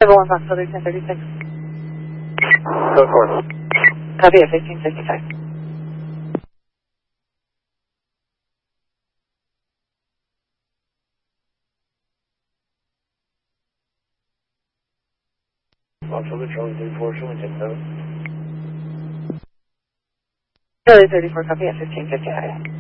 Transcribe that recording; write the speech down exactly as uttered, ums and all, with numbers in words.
seven one Fox, Builder ten thirty-six. Code four. Copy at fifteen fifty-five. Fox Builder, Charlie thirty-four, showing ten seven. Charlie thirty-four, copy at fifteen fifty-five.